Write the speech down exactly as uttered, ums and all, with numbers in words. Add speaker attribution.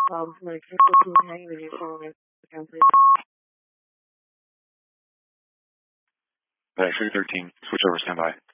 Speaker 1: Um, like, hang the phone again, please.
Speaker 2: Uh, three thirteen, switch over, standby.